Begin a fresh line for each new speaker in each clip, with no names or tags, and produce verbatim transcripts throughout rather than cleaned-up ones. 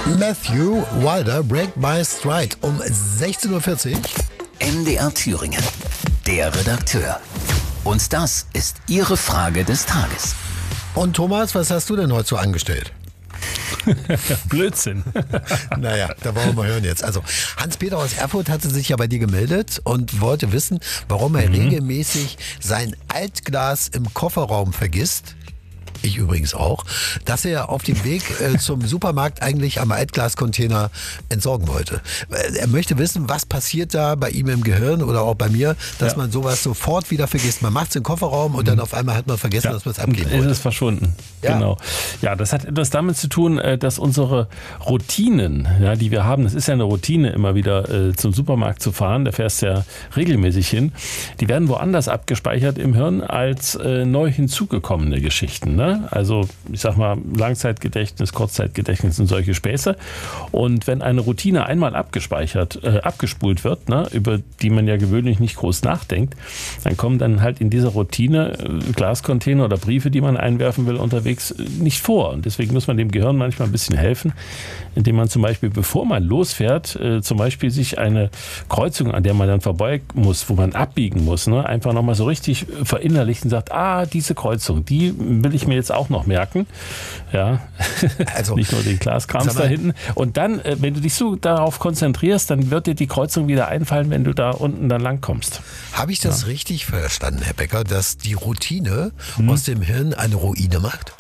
Matthew Wilder, Break My Stride um sechzehn Uhr vierzig.
M D R Thüringen, der Redakteur. Und das ist Ihre Frage des Tages.
Und Thomas, was hast du denn heute so angestellt?
Blödsinn.
Naja, da wollen wir mal hören jetzt. Also Hans-Peter aus Erfurt hatte sich ja bei dir gemeldet und wollte wissen, warum er mhm. regelmäßig sein Altglas im Kofferraum vergisst. Ich übrigens auch, dass er auf dem Weg äh, zum Supermarkt eigentlich am Altglascontainer entsorgen wollte. Er möchte wissen, was passiert da bei ihm im Gehirn oder auch bei mir, dass ja. man sowas sofort wieder vergisst. Man macht es im Kofferraum und dann auf einmal hat man vergessen, ja. dass man es abgeben wollte.
Ist es verschwunden.
Ja.
Genau. Ja, das hat etwas damit zu tun, dass unsere Routinen, ja, die wir haben, das ist ja eine Routine, immer wieder äh, zum Supermarkt zu fahren, da fährst du ja regelmäßig hin, die werden woanders abgespeichert im Hirn als äh, neu hinzugekommene Geschichten, ne? Also ich sag mal Langzeitgedächtnis, Kurzzeitgedächtnis und solche Späße. Und wenn eine Routine einmal abgespeichert, äh, abgespult wird, ne, über die man ja gewöhnlich nicht groß nachdenkt, dann kommen dann halt in dieser Routine äh, Glascontainer oder Briefe, die man einwerfen will, unterwegs äh, nicht vor. Und deswegen muss man dem Gehirn manchmal ein bisschen helfen, indem man zum Beispiel, bevor man losfährt, äh, zum Beispiel sich eine Kreuzung, an der man dann vorbei muss, wo man abbiegen muss, ne, einfach nochmal so richtig verinnerlicht und sagt, ah, diese Kreuzung, die will ich mir jetzt auch noch merken. Ja, also nicht nur den Glaskrams da hinten. Und dann, wenn du dich so darauf konzentrierst, dann wird dir die Kreuzung wieder einfallen, wenn du da unten dann lang kommst.
Habe ich das ja. richtig verstanden, Herr Becker, dass die Routine hm. aus dem Hirn eine Ruine macht?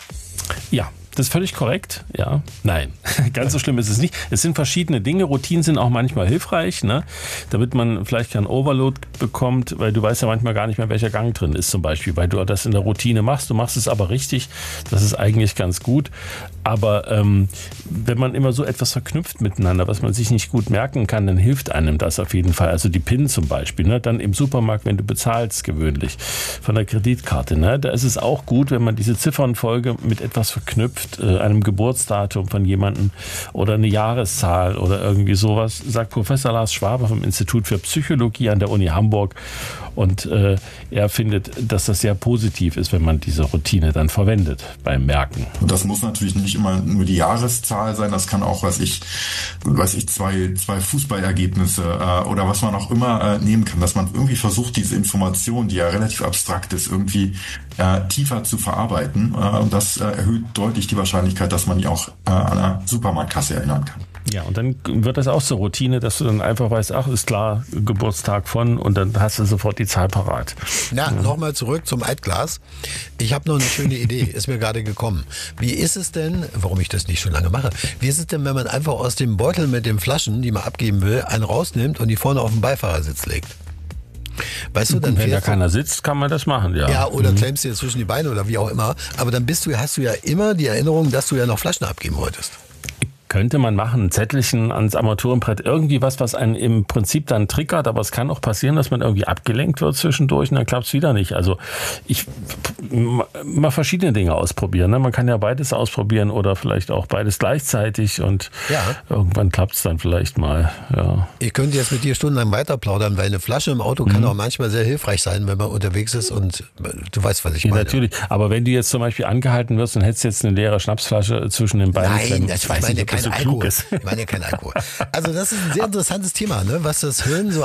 Ja. Das ist völlig korrekt, ja. Nein, ganz so schlimm ist es nicht. Es sind verschiedene Dinge. Routinen sind auch manchmal hilfreich, ne? Damit man vielleicht keinen Overload bekommt, weil du weißt ja manchmal gar nicht mehr, welcher Gang drin ist zum Beispiel, weil du das in der Routine machst. Du machst es aber richtig, das ist eigentlich ganz gut. Aber ähm, wenn man immer so etwas verknüpft miteinander, was man sich nicht gut merken kann, dann hilft einem das auf jeden Fall. Also die PIN zum Beispiel, ne? Dann im Supermarkt, wenn du bezahlst gewöhnlich von der Kreditkarte, ne? Da ist es auch gut, wenn man diese Ziffernfolge mit etwas verknüpft, einem Geburtsdatum von jemandem oder eine Jahreszahl oder irgendwie sowas, sagt Professor Lars Schwabe vom Institut für Psychologie an der Uni Hamburg. Und äh, er findet, dass das sehr positiv ist, wenn man diese Routine dann verwendet beim Merken.
Und das muss natürlich nicht immer nur die Jahreszahl sein, das kann auch, weiß ich, weiß ich, zwei, zwei Fußballergebnisse äh, oder was man auch immer äh, nehmen kann, dass man irgendwie versucht, diese Information, die ja relativ abstrakt ist, irgendwie äh, tiefer zu verarbeiten. Äh, und das äh, erhöht deutlich die Wahrscheinlichkeit, dass man die auch äh, an der Supermarktkasse erinnern kann.
Ja, und dann wird das auch zur Routine, dass du dann einfach weißt, ach, ist klar, Geburtstag von, und dann hast du sofort die Zahl parat.
Na, ja. Nochmal zurück zum Altglas. Ich habe noch eine schöne Idee, ist mir gerade gekommen. Wie ist es denn, warum ich das nicht schon lange mache, wie ist es denn, wenn man einfach aus dem Beutel mit den Flaschen, die man abgeben will, einen rausnimmt und die vorne auf den Beifahrersitz legt? Weißt du, dann
wenn da keiner sitzt, kann man das machen, ja.
Ja, oder
mhm.
klemmst dir zwischen die Beine oder wie auch immer. Aber dann bist du, hast du ja immer die Erinnerung, dass du ja noch Flaschen abgeben wolltest.
Könnte man machen, ein Zettelchen ans Armaturenbrett, irgendwie was, was einen im Prinzip dann triggert, aber es kann auch passieren, dass man irgendwie abgelenkt wird zwischendurch und dann klappt es wieder nicht. Also ich mal verschiedene Dinge ausprobieren. Ne? Man kann ja beides ausprobieren oder vielleicht auch beides gleichzeitig und ja. irgendwann klappt es dann vielleicht mal. Ja.
Ich könnte jetzt mit dir stundenlang weiter plaudern, weil eine Flasche im Auto mhm. kann auch manchmal sehr hilfreich sein, wenn man unterwegs ist und du weißt, was ich meine.
Ja, natürlich, aber wenn du jetzt zum Beispiel angehalten wirst und hättest jetzt eine leere Schnapsflasche zwischen den Beinen.
Nein, das weiß ich nicht. Kein so Alkohol. Ich meine ja kein Alkohol. Also das ist ein sehr interessantes Thema, ne? Was das Hirn so